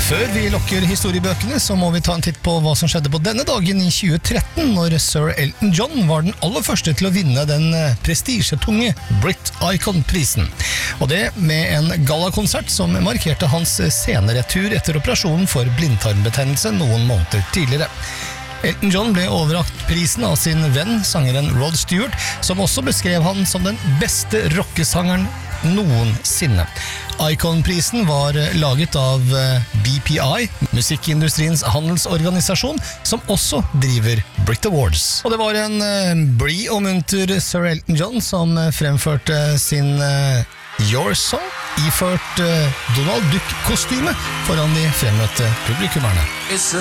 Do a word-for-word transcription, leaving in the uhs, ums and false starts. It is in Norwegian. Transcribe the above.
Før vi lukker historiebøkene, så må vi ta en titt på hva som skjedde på denne dagen i tjue tretten, når Sir Elton John var den aller første til å vinne den prestisjetunge Brit Icon-prisen. Og det med en gallakonsert som markerte hans sceneretur etter operasjonen for blindtarmbetennelse noen måneder tidligere. Elton John ble overrakt prisen av sin venn, sangeren Rod Stewart, som også beskrev han som den beste rockesangeren noensinne. Icon-prisen var laget av B P I, musikkindustriens handelsorganisasjon, som også driver Brit Awards. Og det var en blid og munter Sir Elton John som fremførte sin Your Song, iført Donald Duck-kostyme foran de fremmøtte publikummerne.